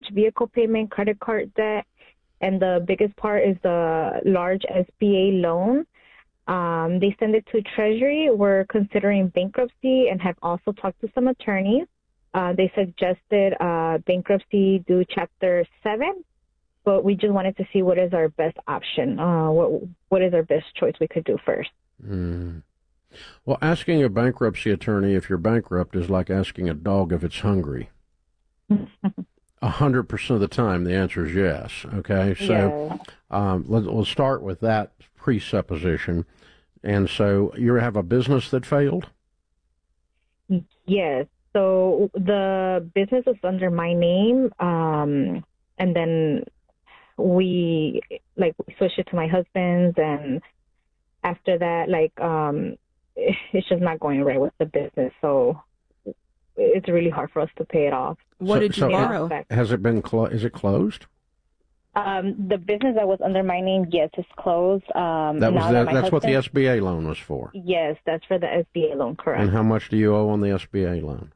vehicle payment, credit card debt, and the biggest part is the large SBA loan. They send it to Treasury. We're considering bankruptcy and have also talked to some attorneys. They suggested bankruptcy do Chapter 7, but we just wanted to see what is our best option, what is our best choice we could do first. Mm. Well, asking a bankruptcy attorney if you're bankrupt is like asking a dog if it's hungry. 100% of the time, the answer is yes. Okay, so let's start with that presupposition. And so you have a business that failed? Yes. So the business is under my name, and then we switched it to my husband's, and after that, it's just not going right with the business. So it's really hard for us to pay it off. What did you borrow? Has it been is it closed? The business that was under my name, yes, is closed. That's what the SBA loan was for. Yes, that's for the SBA loan, correct. And how much do you owe on the SBA loan?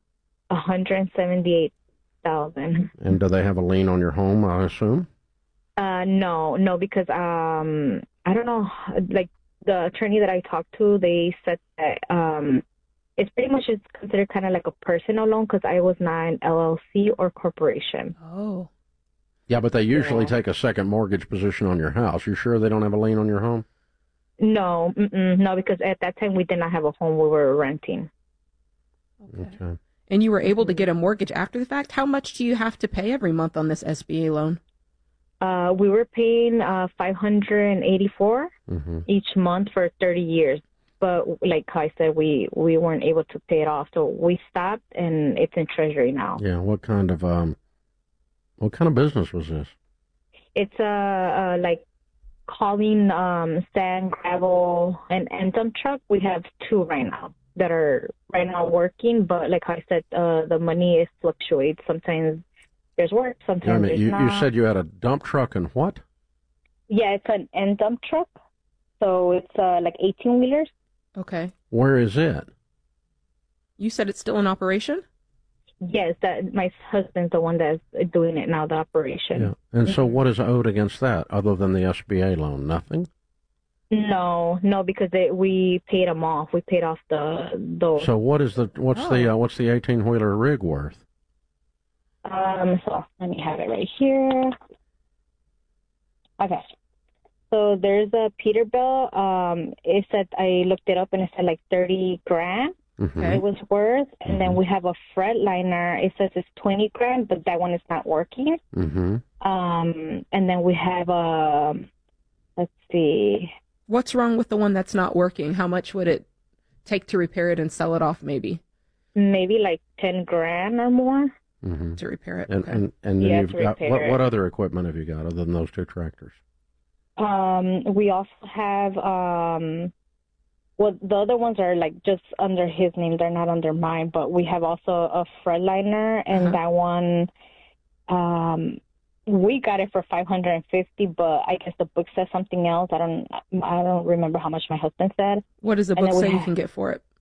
$178,000. And do they have a lien on your home, I assume? No, because I don't know. Like the attorney that I talked to, they said that it's pretty much considered kind of like a personal loan because I was not an LLC or corporation. Oh. Yeah, but they usually take a second mortgage position on your house. You sure they don't have a lien on your home? No, because at that time we did not have a home. We were renting. Okay. And you were able to get a mortgage after the fact? How much do you have to pay every month on this SBA loan? We were paying $584 each month for 30 years. But like I said, we weren't able to pay it off. So we stopped, and it's in Treasury now. Yeah, what kind of business was this? It's like hauling sand, gravel, and dump truck. We have 2 right now that are right now working. But like I said, the money fluctuates. Sometimes there's work, sometimes there's not. You said you had a dump truck and what? Yeah, it's an end dump truck. So it's like 18-wheelers. Okay. Where is it? You said it's still in operation? Yes, that my husband's the one that's doing it now, the operation. Yeah. And so what is owed against that other than the SBA loan? Nothing? No, because we paid them off. We paid off those. So what's the 18-wheeler rig worth? So let me have it right here. Okay. So there's a Peterbilt. It said, I looked it up and it said like $30,000. It was worth. And then we have a Freightliner. It says it's $20,000, but that one is not working. And then we have let's see. What's wrong with the one that's not working? How much would it take to repair it and sell it off? Maybe like $10,000 or more to repair it. And then you've got what other equipment have you got other than those 2 tractors? We also have, the other ones are like just under his name. They're not under mine, but we have also a Freightliner, and that one, we got it for $550, but I guess the book says something else. I don't remember how much my husband said. What does the book say you can get for it?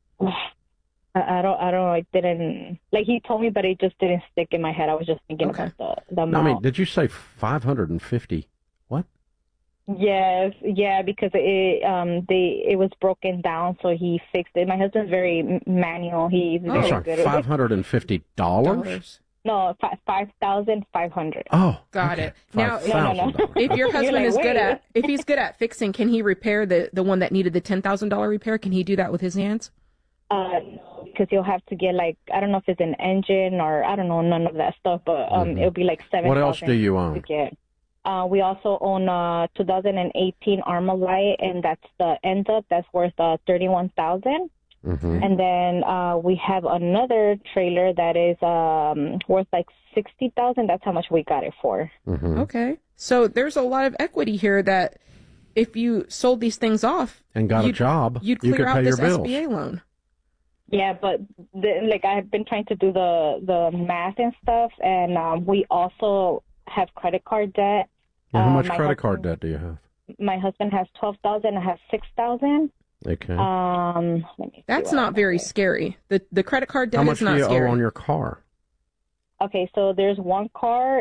I don't know. I didn't, like he told me, but it just didn't stick in my head. I was just thinking about the amount. I mean, did you say 550? What? Yes, yeah, because it was broken down, so he fixed it. My husband's very manual. He's very good at it. $550? No, 5,500. Oh, got okay. it. Now, no. If your husband is good at, if he's good at fixing, can he repair the one that needed the $10,000 repair? Can he do that with his hands? No, because you'll have to get like, I don't know if it's an engine or I don't know, none of that stuff, but it'll be like $7,000. What else do you own? We also own a 2018 Armalite, and that's the end up. That's worth $31,000. And then we have another trailer that is worth like $60,000. That's how much we got it for. Okay, so there's a lot of equity here that if you sold these things off and got a job, you'd clear out this SBA loan. Yeah, but I've been trying to do the math and stuff, and we also have credit card debt. How much credit card debt do you have? My husband has $12,000. I have $6,000. Okay. That's not very scary. The credit card debt is not scary. How much do you owe on your car? Okay, so there's one car.